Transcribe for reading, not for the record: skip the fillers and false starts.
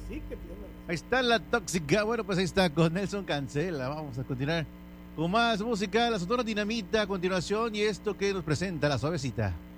sí, que pidiendo. Ahí está la tóxica. Bueno, pues ahí está con Nelson Cancela. Vamos a continuar con más música. La Sonora Dinamita a continuación y esto que nos presenta la suavecita.